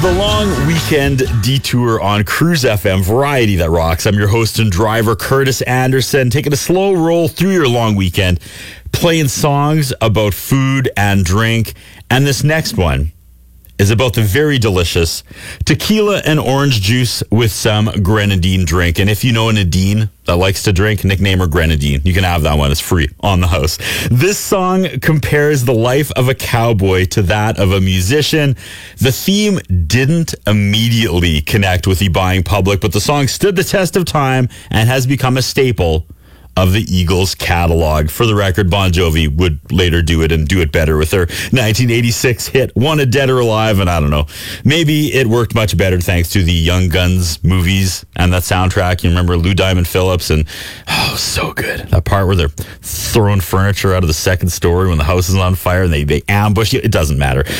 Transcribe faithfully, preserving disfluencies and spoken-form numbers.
the long weekend detour on Cruise F M, variety that rocks. I'm your host and driver, Curtis Anderson, taking a slow roll through your long weekend, playing songs about food and drink. And this next one is about the very delicious tequila and orange juice with some grenadine drink. And if you know a Nadine that likes to drink, nickname her Grenadine. You can have that one. It's free on the house. This song compares the life of a cowboy to that of a musician. The theme didn't immediately connect with the buying public, but the song stood the test of time and has become a staple of the Eagles catalog. For the record, Bon Jovi would later do it and do it better with their nineteen eighty-six hit, Wanted Dead or Alive, and I don't know. Maybe it worked much better thanks to the Young Guns movies and that soundtrack. You remember Lou Diamond Phillips and, oh, so good. That part where they're throwing furniture out of the second story when the house is on fire and they, they ambush you. It doesn't matter.